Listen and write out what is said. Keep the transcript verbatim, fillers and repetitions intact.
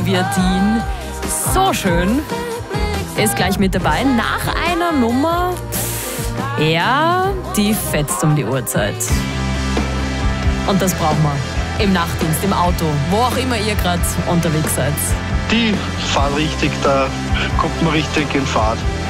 Olivia Dean. So schön. Ist gleich mit dabei nach einer Nummer, ja, die fetzt um die Uhrzeit. Und das brauchen wir im Nachtdienst, im Auto, wo auch immer ihr gerade unterwegs seid. Die fahren richtig, da kommt man richtig in Fahrt.